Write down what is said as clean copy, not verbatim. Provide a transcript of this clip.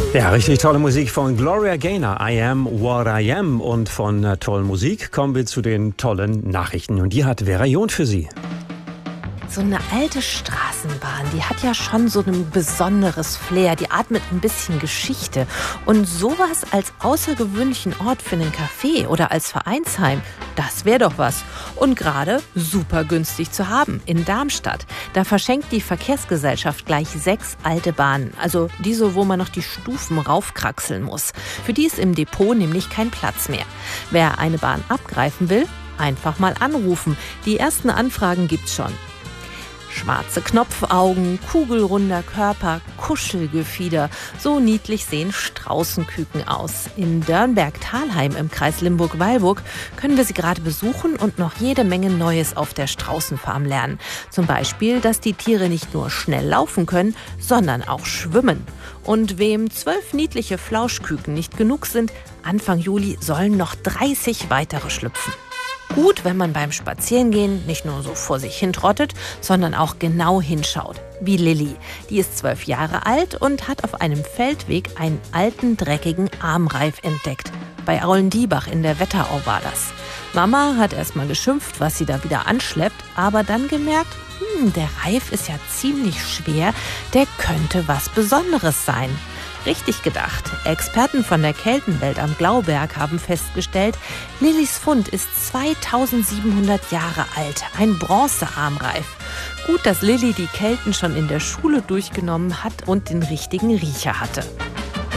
Ja, richtig tolle Musik von Gloria Gaynor, I Am What I Am. Und von tollen Musik kommen wir zu den tollen Nachrichten. Und die hat Vera John für Sie. So eine alte Straßenbahn, die hat ja schon so ein besonderes Flair. Die atmet ein bisschen Geschichte. Und sowas als außergewöhnlichen Ort für einen Café oder als Vereinsheim, das wäre doch was. Und gerade super günstig zu haben in Darmstadt. Da verschenkt die Verkehrsgesellschaft gleich 6 alte Bahnen. Also diese, wo man noch die Stufen raufkraxeln muss. Für die ist im Depot nämlich kein Platz mehr. Wer eine Bahn abgreifen will, einfach mal anrufen. Die ersten Anfragen gibt's schon. Schwarze Knopfaugen, kugelrunder Körper, Kuschelgefieder. So niedlich sehen Straußenküken aus. In Dörnberg-Thalheim im Kreis Limburg-Weilburg können wir sie gerade besuchen und noch jede Menge Neues auf der Straußenfarm lernen. Zum Beispiel, dass die Tiere nicht nur schnell laufen können, sondern auch schwimmen. Und wem 12 niedliche Flauschküken nicht genug sind, Anfang Juli sollen noch 30 weitere schlüpfen. Gut, wenn man beim Spazierengehen nicht nur so vor sich hin trottet, sondern auch genau hinschaut. Wie Lilly. Die ist 12 Jahre alt und hat auf einem Feldweg einen alten, dreckigen Armreif entdeckt. Bei Aulendiebach in der Wetterau war das. Mama hat erst mal geschimpft, was sie da wieder anschleppt, aber dann gemerkt, der Reif ist ja ziemlich schwer, der könnte was Besonderes sein. Richtig gedacht. Experten von der Keltenwelt am Glauberg haben festgestellt, Lillys Fund ist 2700 Jahre alt, ein Bronzearmreif. Gut, dass Lilly die Kelten schon in der Schule durchgenommen hat und den richtigen Riecher hatte.